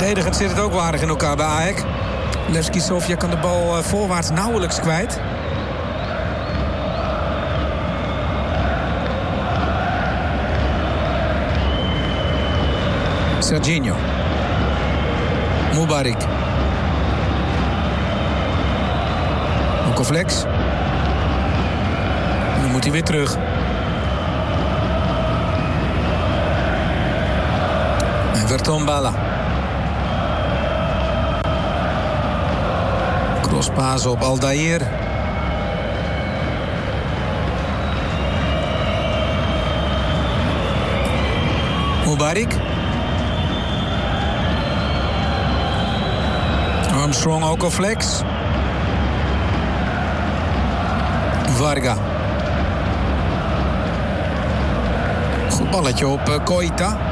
Verdedigend zit het ook waardig in elkaar bij AEK. Levski Sofia kan de bal voorwaarts nauwelijks kwijt. Serginho. Mubarik. Flex. Nu moet hij weer terug. En Vertongbala. Crosspaas op Aldair. Mubarik. Armstrong ook al flex. Varga. Goed balletje op Koita.